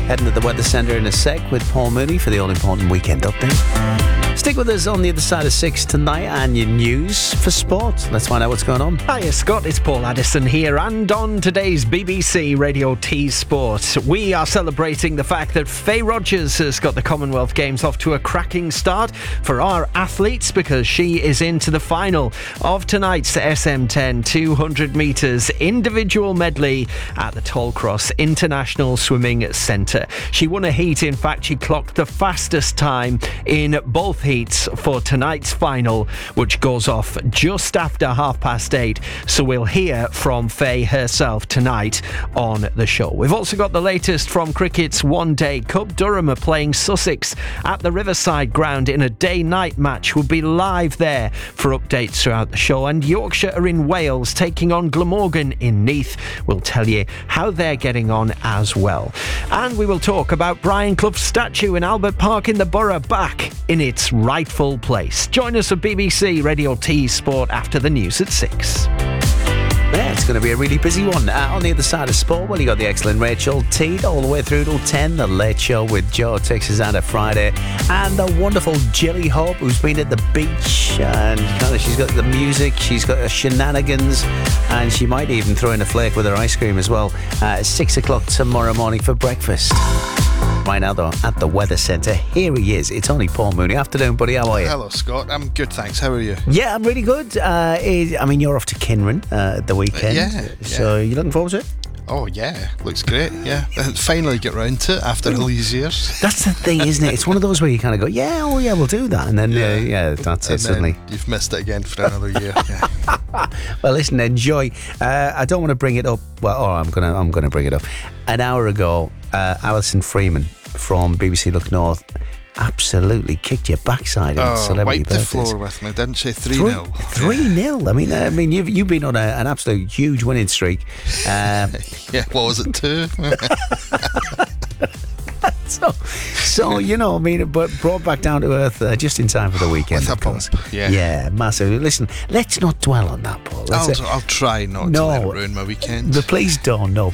Heading to the Weather Centre in a sec with Paul Mooney for the all-important weekend update. Stick with us on the other side of 6 tonight and your news for sport. Let's find out what's going on. Hiya Scott, it's Paul Addison here, and on today's BBC Radio T Sport, we are celebrating the fact that Faye Rogers has got the Commonwealth Games off to a cracking start for our athletes, because she is into the final of tonight's SM10 200 metres individual medley at the Tollcross International Swimming Centre. She won a heat. In fact, she clocked the fastest time in both heats for tonight's final, which goes off just after 8:30. So we'll hear from Faye herself tonight on the show. We've also got the latest from cricket's One Day Cup. Durham are playing Sussex at the Riverside Ground in a day-night match. We'll be live there for updates throughout the show. And Yorkshire are in Wales taking on Glamorgan in Neath. We'll tell you how they're getting on as well. And we will talk about Brian Clough's statue in Albert Park in the Borough back in its rightful place. Join us at BBC Radio T Sport after the news at 6. Yeah, it's going to be a really busy one. On the other side of sport, well, you got the excellent Rachel Teed all the way through till 10. The Late Show with Joe takes us out of Friday. And the wonderful Jilly Hope, who's been at the beach. And she's got the music, she's got her shenanigans, and she might even throw in a flake with her ice cream as well. 6 o'clock tomorrow morning for breakfast. Right now, though, at the Weather Centre, here he is. It's only Paul Mooney. Afternoon, buddy. How are you? Hello, Scott. I'm good, thanks. How are you? Yeah, I'm really good. I mean, you're off to Kinrin the weekend. Yeah. So you looking forward to it? Oh, yeah. Looks great, yeah. Finally get round to it after all these years. That's the thing, isn't it? It's one of those where you kind of go, we'll do that. And then, that's it, suddenly. You've missed it again for another year. Yeah. Well, listen, enjoy. I don't want to bring it up. I'm going to bring it up. An hour ago, Alison Freeman from BBC Look North absolutely kicked your backside in celebrity wiped birthdays. the floor with me, didn't she? 3-0. 3-0. I mean, you've been on an absolute huge winning streak. Yeah, what was it, 2? So but brought back down to earth just in time for the weekend. With a of course. bump, Yeah, massive. Listen, let's not dwell on that, Paul. I'll try not to let it ruin my weekend. But please don't, no.